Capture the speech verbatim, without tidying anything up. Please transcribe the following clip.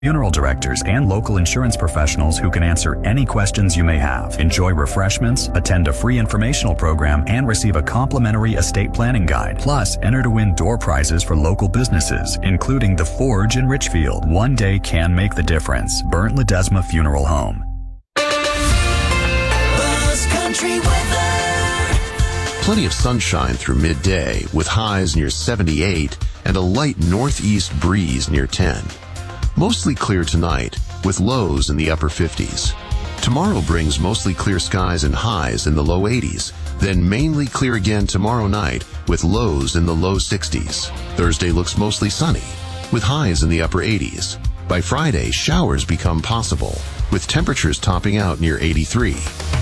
Funeral directors and local insurance professionals who can answer any questions you may have. Enjoy refreshments, attend a free informational program, and receive a complimentary estate planning guide. Plus, enter to win door prizes for local businesses, including The Forge in Richfield. One day can make the difference. Burnt Ledesma Funeral Home. Buzz Country weather. Plenty of sunshine through midday with highs near seventy-eight and a light northeast breeze near ten. Mostly clear tonight, with lows in the upper fifties. Tomorrow brings mostly clear skies and highs in the low eighties, then mainly clear again tomorrow night with lows in the low sixties. Thursday looks mostly sunny, with highs in the upper eighties. By Friday, showers become possible, with temperatures topping out near eighty-three.